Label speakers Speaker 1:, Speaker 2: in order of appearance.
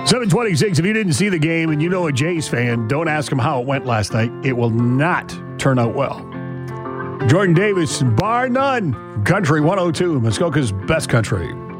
Speaker 1: 726, if you didn't see the game and you know a Jays fan, don't ask him how it went last night. It will not turn out well. Jordan Davis, bar none, Country 102, Muskoka's best country.